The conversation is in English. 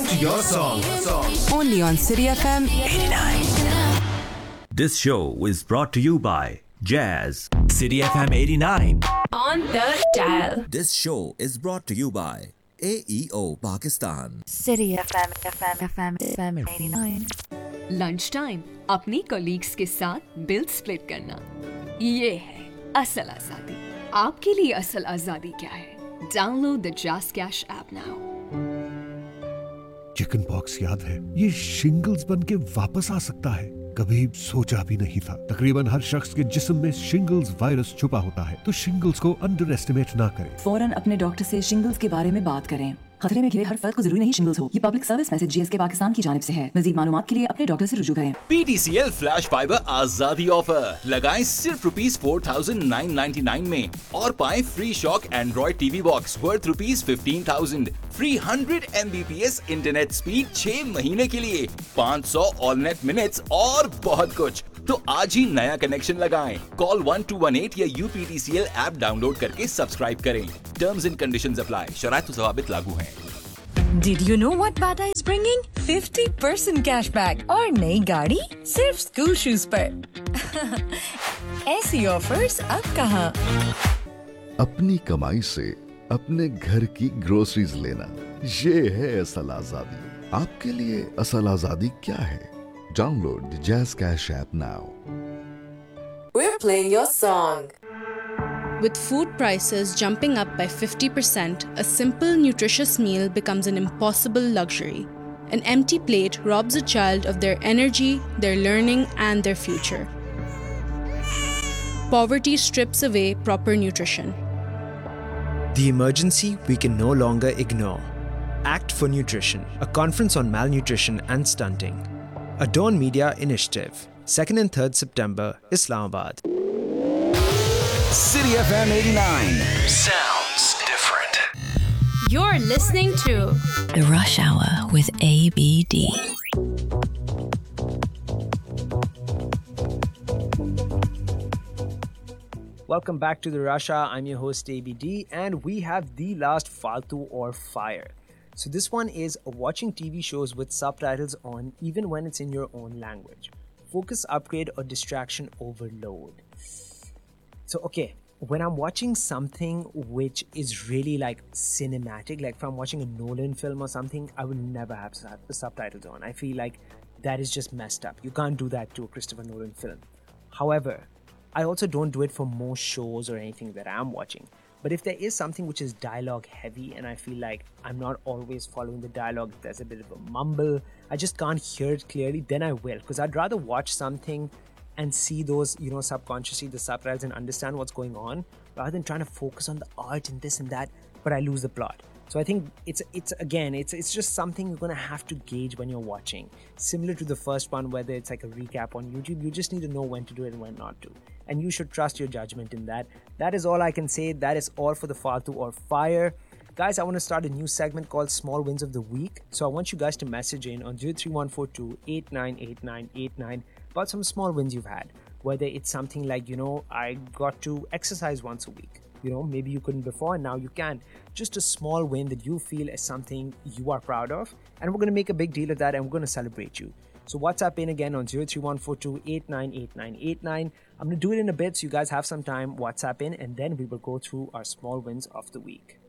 your song. Only on City FM 89. This show is brought to you by Jazz. City FM 89. On the dial. This show is brought to you by AEO Pakistan. City FM 89. Lunch time अपनी colleagues के साथ bill split करना, ये है असल आजादी। आपके लिए असल आजादी क्या है? Download the jazz cash app now. Chicken pox याद है? ये शिंगल्स बन के वापस आ सकता है। कभी सोचा भी नहीं था। तकरीबन हर शख्स के जिस्म में शिंगल्स वायरस छुपा होता है, तो शिंगल्स को अंडर एस्टिमेट ना करें। फौरन अपने डॉक्टर से शिंगल्स के बारे में बात करें। खतरे में घिरे हर फर्द को जरूरी नहीं शिंगल्स हो। ये public service message GSK Pakistan की जानिब से है। मज़ीद मालूमात के लिए अपने डॉक्टर से रुजू करें। PTCL फ्लैश फाइबर आजादी ऑफर लगाएं सिर्फ ₹4,999 में और पाएं free shock Android TV box worth ₹15,000, free 100 Mbps internet speed 6 महीने के लिए, 500 ऑल नेट मिनट्स और बहुत कुछ। तो आज ही नया कनेक्शन लगाएं। कॉल 1218 या UPTCL ऐप डाउनलोड करके सब्सक्राइब करें। Terms and conditions apply. शराइत व ज़वाबित लागू हैं। Did you know what Bata is bringing? 50% cashback और नई गाड़ी सिर्फ स्कूल शूज पर। ऐसी ऑफर्स अब कहाँ? अपनी कमाई से अपने घर की ग्रोसरीज लेना, ये है असल आजादी। आपके लिए असल आजादी क्या है? Download the Jazz Cash app now. We're playing your song. With food prices jumping up by 50%, a simple, nutritious meal becomes an impossible luxury. An empty plate robs a child of their energy, their learning, and their future. Poverty strips away proper nutrition. The emergency we can no longer ignore. Act for Nutrition, a conference on malnutrition and stunting. A Dawn Media initiative. 2nd and 3rd September, Islamabad. City FM 89. Sounds different. You're listening to The Rush Hour with ABD. Welcome back to the Rush Hour. I'm your host ABD, and we have the last Faltu or Fire. So this one is watching TV shows with subtitles on even when it's in your own language. Focus upgrade or distraction overload. So okay, when I'm watching something which is really like cinematic, like if I'm watching a Nolan film or something, I will never have subtitles on. I feel like that is just messed up. You can't do that to a Christopher Nolan film. However, I also don't do it for most shows or anything that I'm watching. But if there is something which is dialogue heavy and I feel like I'm not always following the dialogue, if there's a bit of a mumble, I just can't hear it clearly, then I will. Because I'd rather watch something and see those, subconsciously the subtitles and understand what's going on, rather than trying to focus on the art and this and that, but I lose the plot. So I think it's just something you're going to have to gauge when you're watching. Similar to the first one, whether it's like a recap on YouTube, you just need to know when to do it and when not to. And you should trust your judgment in that. That is all I can say. That is all for the Faltu or Fire. Guys, I want to start a new segment called Small Wins of the Week. So I want you guys to message in on 03142 898989 about some small wins you've had. Whether it's something like, I got to exercise once a week. Maybe you couldn't before and now you can. Just a small win that you feel is something you are proud of. And we're going to make a big deal of that and we're going to celebrate you. So WhatsApp in again on 03142 898989. I'm going to do it in a bit so you guys have some time. WhatsApp in and then we will go through our small wins of the week.